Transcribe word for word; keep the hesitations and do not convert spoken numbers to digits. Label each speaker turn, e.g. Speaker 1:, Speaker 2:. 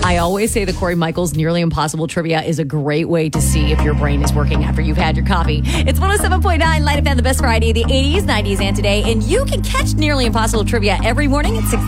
Speaker 1: I always say the Corey Michaels Nearly Impossible Trivia is a great way to see if your brain is working after you've had your coffee. It's one oh seven point nine Light F M, the best variety of the eighties, nineties, and today. And you can catch Nearly Impossible Trivia every morning at six